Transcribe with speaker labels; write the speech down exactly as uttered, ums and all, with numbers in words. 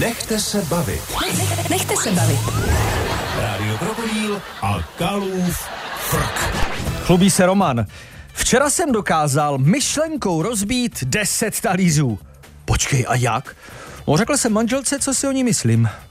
Speaker 1: Nechte se bavit.
Speaker 2: Nechte se bavit.
Speaker 1: Rádio Krokodýl a Kalův frk.
Speaker 3: Chlubí se Roman. Včera jsem dokázal myšlenkou rozbít deset talířů. Počkej, a jak? No, řekl jsem manželce, co si o ní myslím.